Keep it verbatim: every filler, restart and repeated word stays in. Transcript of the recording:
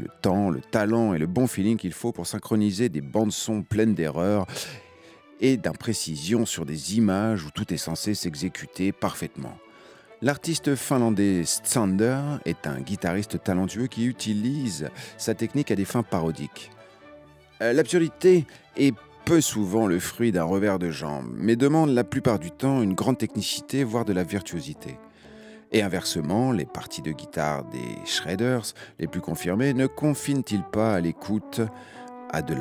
temps, le talent et le bon feeling qu'il faut pour synchroniser des bandes-son pleines d'erreurs et d'imprécisions sur des images où tout est censé s'exécuter parfaitement. L'artiste finlandais Tsander est un guitariste talentueux qui utilise sa technique à des fins parodiques. Euh, L'absurdité est peu souvent le fruit d'un revers de jambe, mais demande la plupart du temps une grande technicité, voire de la virtuosité. Et inversement, les parties de guitare des shredders les plus confirmés ne confinent-ils pas à l'écoute à de l'absurdité ?